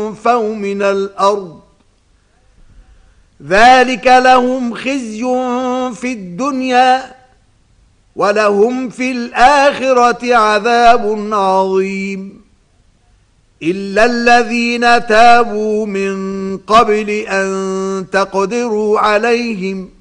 ينفوا من الأرض ذلك لهم خزي في الدنيا ولهم في الآخرة عذاب عظيم إلا الذين تابوا من قبل أن تقدروا عليهم